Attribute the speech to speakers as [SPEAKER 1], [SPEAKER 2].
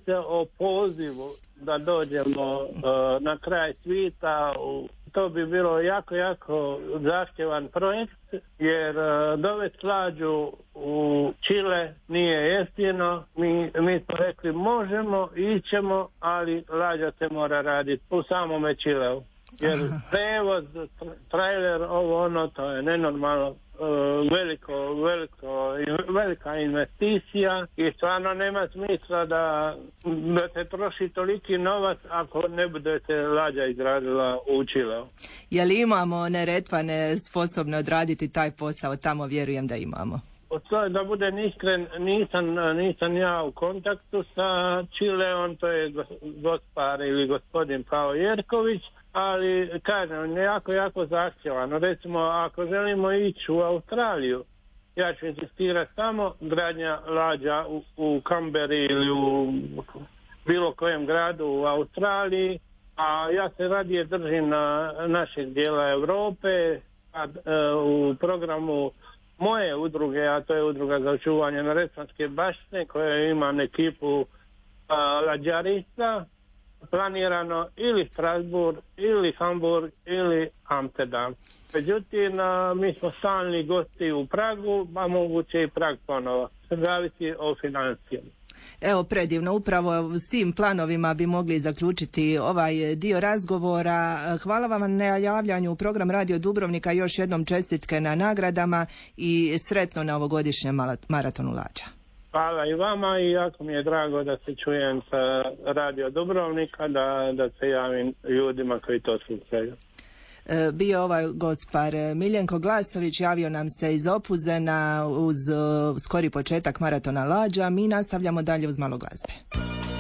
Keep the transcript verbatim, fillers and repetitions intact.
[SPEAKER 1] se o pozivu da dođemo uh, na kraj svita. U, to bi bilo jako, jako zahtjevan projekt, jer uh, dovesti lađu u Čile nije jeftino. Mi, mi smo rekli možemo, ićemo, ali lađa se mora raditi u samome Čileu. Jer prevoz, trailer, ovo ono, to je nenormalno uh, veliko, veliko, velika investicija i stvarno nema smisla da, da se troši toliki novac ako ne bude se lađa izradila u Čileu.
[SPEAKER 2] Je li imamo Neretvane sposobne odraditi taj posao? Tamo vjerujem da imamo.
[SPEAKER 1] To, da budem iskren, nisam, nisam ja u kontaktu sa Čileom, to je gospar ili gospodin Pao Jerković, ali kažem, jako, jako zahtjevano. Recimo, ako želimo ići u Australiju, ja ću insistirati samo gradnja lađa u, u Kamberi ili u bilo kojem gradu u Australiji, a ja se radije držim na našeg dijela Europe, a, e, u programu moje udruge, a to je udruga za očuvanje Neretvanske baštine koja ima ekipu a, lađarista, planirano ili Strasbourg, ili Hamburg, ili Amsterdam. Međutim, a, mi smo stalni gosti u Pragu, a moguće i Prag ponovo. Zavisi o financijama.
[SPEAKER 2] Evo, predivno, upravo s tim planovima bi mogli zaključiti ovaj dio razgovora. Hvala vam na javljanju u program Radio Dubrovnika, još jednom čestitke na nagradama i sretno na ovogodišnjem maratonu lađa.
[SPEAKER 1] Hvala i vama i jako mi je drago da se čujem sa Radio Dubrovnika, da, da se javim ljudima koji to slušaju.
[SPEAKER 2] Bio ovaj gospar Miljenko Glasović, javio nam se iz Opuzena uz skori početak maratona lađa. Mi nastavljamo dalje uz malo glazbe.